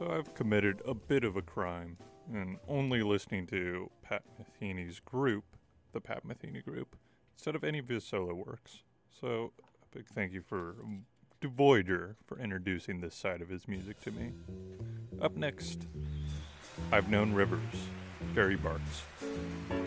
So I've committed a bit of a crime in only listening to Pat Metheny's group, the Pat Metheny Group, instead of any of his solo works. So a big thank you to Voyager for introducing this side of his music to me. Up next, I've Known Rivers, Barry Bartz.